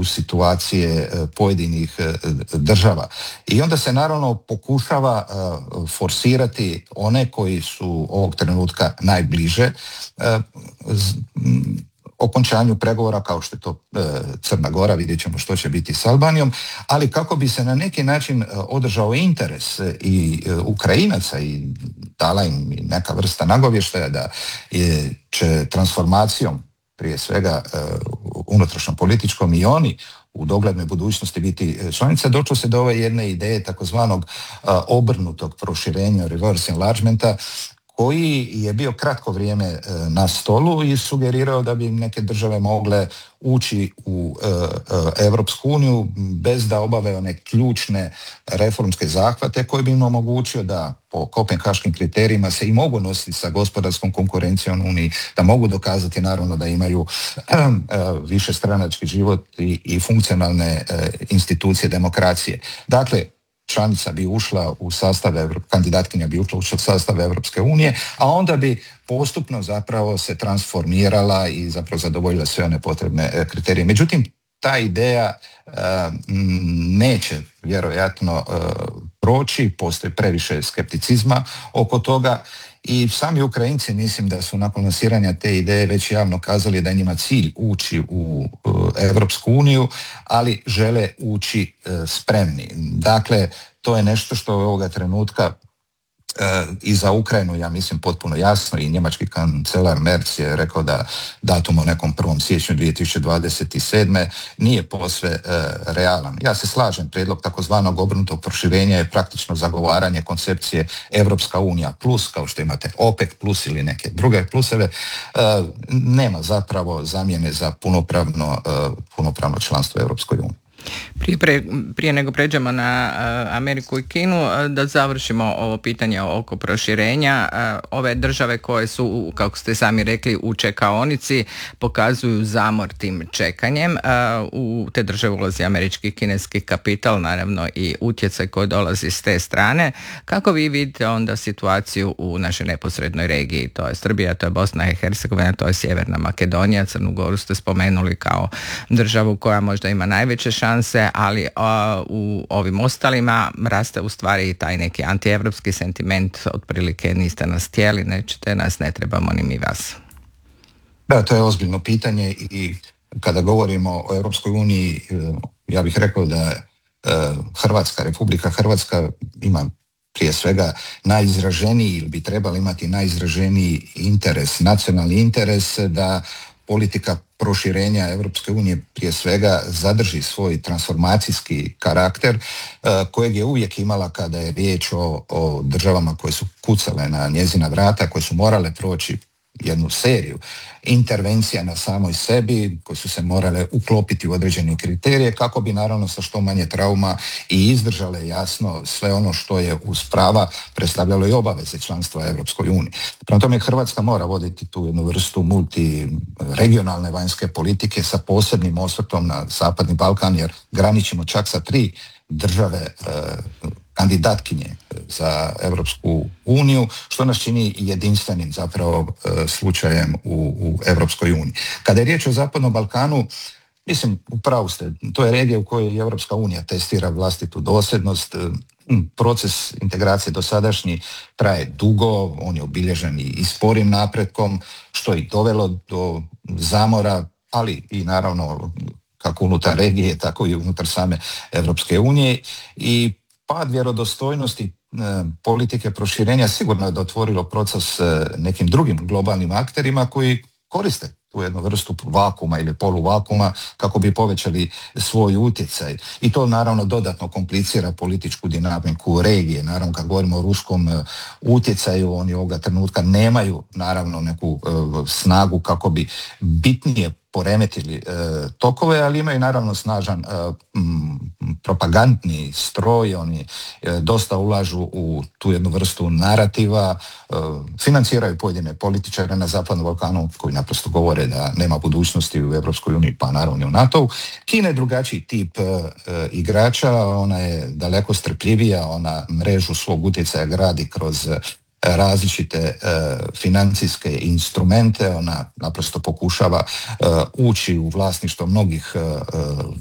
u situacije pojedinih država. I onda se naravno pokušava forsirati one koji su ovog trenutka najbliže okončanju pregovora, kao što je to Crna Gora, vidjet ćemo što će biti s Albanijom, ali kako bi se na neki način održao interes i Ukrajinaca i dala im neka vrsta nagovještaja da će transformacijom, prije svega unutrašnjo političkom, i oni u doglednoj budućnosti biti članica, došlo se do ove jedne ideje takozvanog obrnutog proširenja, reverse enlargementa, koji je bio kratko vrijeme na stolu i sugerirao da bi neke države mogle ući u Europsku uniju bez da obave one ključne reformske zahvate koji bi im omogućio da po kopenhaškim kriterijima se i mogu nositi sa gospodarskom konkurencijom u Uniji, da mogu dokazati naravno da imaju višestranački život i funkcionalne institucije demokracije. Dakle, članica bi ušla u sastav, kandidatkinja bi ušla u sastav Europske unije, a onda bi postupno zapravo se transformirala i zapravo zadovoljila sve one potrebne kriterije. Međutim, ta ideja neće vjerojatno proći, postoji previše skepticizma oko toga i sami Ukrajinci mislim da su nakon lansiranja te ideje već javno kazali da je njima cilj ući u Europsku uniju, ali žele ući spremni. Dakle, to je nešto što je ovoga trenutka i za Ukrajinu, ja mislim, potpuno jasno, i njemački kancelar Merz je rekao da datum o nekom 1. siječnju 2027. nije posve realan. Ja se slažem, prijedlog takozvanog obrnutog proširenja je praktično zagovaranje koncepcije Europska unija plus, kao što imate OPEC plus ili neke druge pluseve, nema zapravo zamjene za punopravno članstvo u Europskoj uniji. Prije nego pređemo na Ameriku i Kinu, da završimo ovo pitanje oko proširenja. Ove države koje su, kako ste sami rekli, u čekaonici pokazuju zamor tim čekanjem. U te države ulazi američki i kineski kapital, naravno i utjecaj koji dolazi s te strane. Kako vi vidite onda situaciju u našoj neposrednoj regiji? To je Srbija, to je Bosna i Hercegovina, to je Sjeverna Makedonija. Crnu Goru ste spomenuli kao državu koja možda ima najveće šanse, ali u ovim ostalima raste u stvari i taj neki antievropski sentiment, otprilike niste nas htjeli, nećete nas, ne trebamo ni mi vas. Da, to je ozbiljno pitanje i kada govorimo o Europskoj uniji, ja bih rekao da Republika Hrvatska ima prije svega najizraženiji, ili bi trebali imati najizraženiji interes, nacionalni interes da politika proširenja Europske unije prije svega zadrži svoj transformacijski karakter kojeg je uvijek imala kada je riječ o državama koje su kucale na njezina vrata, koje su morale proći jednu seriju intervencija na samoj sebi, koje su se morale uklopiti u određene kriterije kako bi naravno sa što manje trauma i izdržale jasno sve ono što je uz prava predstavljalo i obaveze članstva Europskoj uniji. Prema tome Hrvatska mora voditi tu jednu vrstu multiregionalne vanjske politike sa posebnim osvrtom na Zapadni Balkan, jer graničimo čak sa 3 države kandidatkinje za Europsku uniju, što nas čini jedinstvenim zapravo slučajem u Europskoj uniji. Kada je riječ o Zapadnom Balkanu, mislim, upravo ste, to je regija u kojoj Europska unija testira vlastitu dosljednost. Proces integracije dosadašnji traje dugo, on je obilježen i sporim napretkom, što je i dovelo do zamora, ali i naravno kako unutar regije, tako i unutar same Europske unije, i pad vjerodostojnosti politike proširenja sigurno je otvorilo proces nekim drugim globalnim akterima koji koriste tu jednu vrstu vakuma ili poluvakuma kako bi povećali svoj utjecaj. I to naravno dodatno komplicira političku dinamiku regije. Naravno kad govorimo o ruskom utjecaju, oni ovoga trenutka nemaju naravno neku snagu kako bi bitnije poremetili tokove, ali imaju naravno snažan propagandni stroj, oni dosta ulažu u tu jednu vrstu narativa, financiraju pojedine političare na Zapadnom Balkanu koji naprosto govore da nema budućnosti u Europskoj uniji, pa naravno i u NATO-u. Kina je drugačiji tip igrača, ona je daleko strpljivija, ona mrežu svog utjecaja gradi kroz različite financijske instrumente, ona naprosto pokušava ući u vlasništvo mnogih